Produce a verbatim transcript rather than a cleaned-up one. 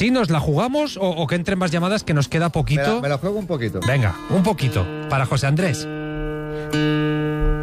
¿Sí nos la jugamos o, o que entren más llamadas, que nos queda poquito? Me la, me la juego un poquito. Venga, un poquito, para José Andrés.